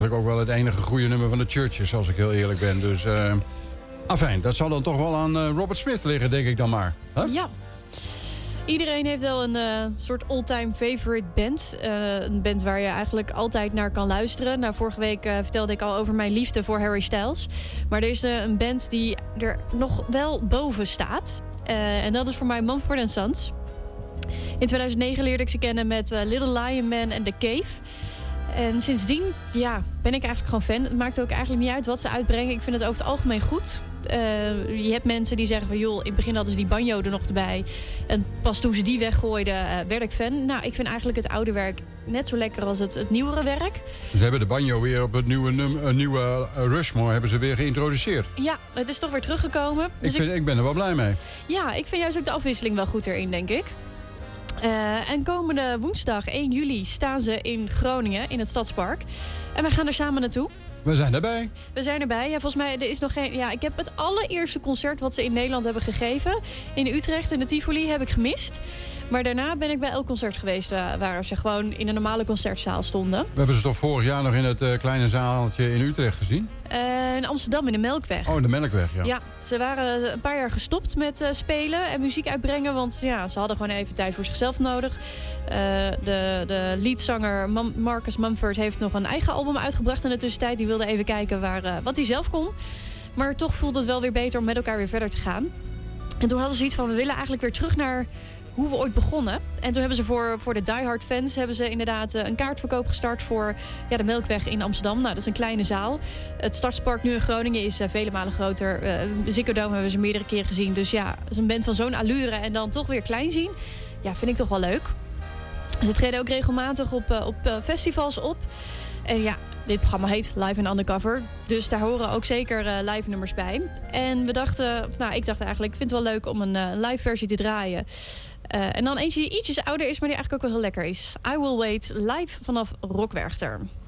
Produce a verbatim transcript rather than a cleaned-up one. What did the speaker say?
Ook wel het enige goede nummer van de Churches, als ik heel eerlijk ben. Dus, uh, afijn, dat zal dan toch wel aan uh, Robert Smith liggen, denk ik dan maar. Huh? Ja. Iedereen heeft wel een uh, soort all-time favorite band. Uh, een band waar je eigenlijk altijd naar kan luisteren. Nou, vorige week uh, vertelde ik al over mijn liefde voor Harry Styles. Maar er is uh, een band die er nog wel boven staat. Uh, en dat is voor mij Mumford and Sons. In tweeduizend negen leerde ik ze kennen met uh, Little Lion Man en The Cave. En sindsdien ja, ben ik eigenlijk gewoon fan. Het maakt ook eigenlijk niet uit wat ze uitbrengen. Ik vind het over het algemeen goed. Uh, je hebt mensen die zeggen van joh, in het begin hadden ze die banjo er nog erbij. En pas toen ze die weggooiden, uh, werd ik fan. Nou, ik vind eigenlijk het oude werk net zo lekker als het, het nieuwere werk. Ze hebben de banjo weer op het nieuwe, num- uh, nieuwe uh, Rushmore hebben ze weer geïntroduceerd. Ja, het is toch weer teruggekomen. Dus ik, vind, ik... ik ben er wel blij mee. Ja, ik vind juist ook de afwisseling wel goed erin, denk ik. Uh, en komende woensdag één juli staan ze in Groningen in het Stadspark. En wij gaan er samen naartoe. We zijn erbij. We zijn erbij. Ja, volgens mij er is nog geen. Ja, ik heb het allereerste concert wat ze in Nederland hebben gegeven. In Utrecht in de Tivoli heb ik gemist. Maar daarna ben ik bij elk concert geweest uh, waar ze gewoon in een normale concertzaal stonden. We hebben ze toch vorig jaar nog in het uh, kleine zaaltje in Utrecht gezien? Uh, in Amsterdam in de Melkweg. Oh, in de Melkweg, ja. Ja, ze waren een paar jaar gestopt met uh, spelen en muziek uitbrengen. Want ja, ze hadden gewoon even tijd voor zichzelf nodig. Uh, de, de leadzanger Mam- Marcus Mumford heeft nog een eigen album uitgebracht in de tussentijd. Die wilde even kijken waar, uh, wat hij zelf kon. Maar toch voelt het wel weer beter om met elkaar weer verder te gaan. En toen hadden ze iets van, we willen eigenlijk weer terug naar hoe we ooit begonnen. En toen hebben ze voor, voor de diehard fans hebben ze inderdaad een kaartverkoop gestart voor ja, de Melkweg in Amsterdam. Nou, dat is een kleine zaal. Het Stadspark nu in Groningen is uh, vele malen groter. Uh, Ziggo Dome hebben we ze meerdere keren gezien. Dus ja, als een band van zo'n allure en dan toch weer klein zien, ja, vind ik toch wel leuk. Ze treden ook regelmatig op, uh, op uh, festivals op. En ja, dit programma heet Live and Undercover. Dus daar horen ook zeker uh, live nummers bij. En we dachten, nou, ik dacht eigenlijk, ik vind het wel leuk om een uh, live versie te draaien. Uh, en dan eentje die ietsjes ouder is, maar die eigenlijk ook wel heel lekker is. I Will Wait, live vanaf Rockwerchter.